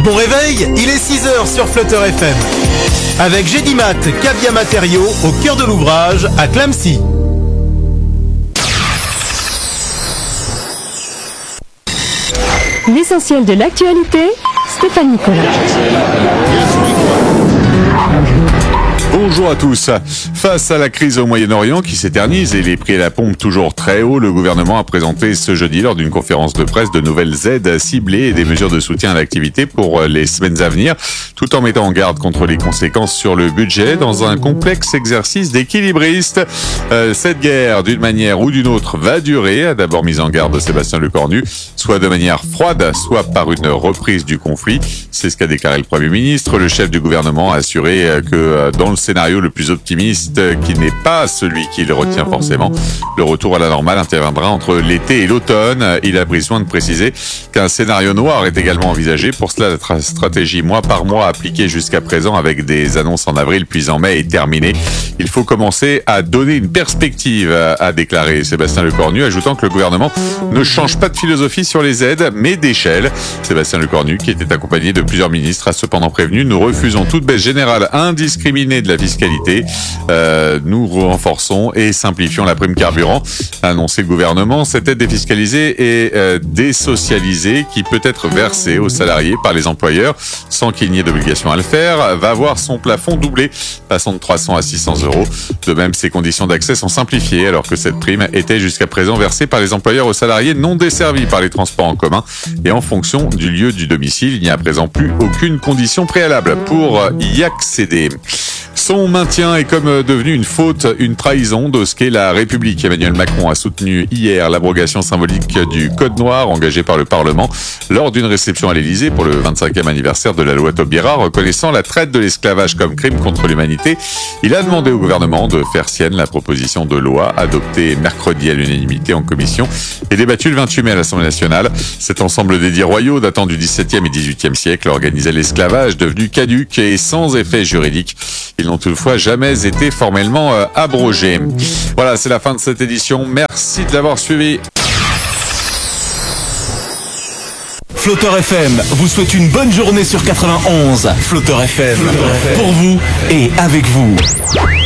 Bon réveil, il est 6h sur Flutter FM. Avec Gédimat, Cavia Matériaux, au cœur de l'ouvrage, à Clamecy. L'essentiel de l'actualité, Stéphane Nicolas. Bonjour à tous. Face à la crise au Moyen-Orient qui s'éternise et les prix à la pompe toujours très hauts, le gouvernement a présenté ce jeudi lors d'une conférence de presse de nouvelles aides ciblées et des mesures de soutien à l'activité pour les semaines à venir, tout en mettant en garde contre les conséquences sur le budget dans un complexe exercice d'équilibriste. Cette guerre, d'une manière ou d'une autre, va durer, a d'abord mis en garde Sébastien Lecornu, soit de manière froide, soit par une reprise du conflit. C'est ce qu'a déclaré le Premier ministre. Le chef du gouvernement a assuré que dans le scénario le plus optimiste, qui n'est pas celui qu'il retient forcément, le retour à la normale interviendra entre l'été et l'automne. Il a pris soin de préciser qu'un scénario noir est également envisagé. Pour cela, la stratégie mois par mois appliquée jusqu'à présent avec des annonces en avril puis en mai est terminée. Il faut commencer à donner une perspective, a déclaré Sébastien Lecornu, ajoutant que le gouvernement ne change pas de philosophie sur les aides, mais d'échelle. Sébastien Lecornu, qui était accompagné de plusieurs ministres, a cependant prévenu: nous refusons toute baisse générale indiscriminée de la fiscalité. Nous renforçons et simplifions la prime carburant, a annoncé le gouvernement. Cette aide défiscalisée et désocialisée, qui peut être versée aux salariés par les employeurs sans qu'il n'y ait d'obligation à le faire, va voir son plafond doubler, passant de 300 à 600 euros. De même, ses conditions d'accès sont simplifiées, alors que cette prime était jusqu'à présent versée par les employeurs aux salariés non desservis par les transports en commun et en fonction du lieu du domicile. Il n'y a à présent plus aucune condition préalable pour y accéder. Son maintien est comme devenu une faute, une trahison de ce qu'est la République. Emmanuel Macron a soutenu hier l'abrogation symbolique du Code noir engagé par le Parlement lors d'une réception à l'Élysée pour le 25e anniversaire de la loi Taubira reconnaissant la traite de l'esclavage comme crime contre l'humanité. Il a demandé au gouvernement de faire sienne la proposition de loi adoptée mercredi à l'unanimité en commission et débattue le 28 mai à l'Assemblée nationale. Cet ensemble d'édits royaux datant du XVIIe et XVIIIe siècle organisait l'esclavage devenu caduc et sans effet juridique. Ils n'ont toutefois jamais été formellement abrogés. Voilà, c'est la fin de cette édition. Merci de l'avoir suivi. Flutter FM vous souhaite une bonne journée sur 91. Flutter FM, pour vous et avec vous.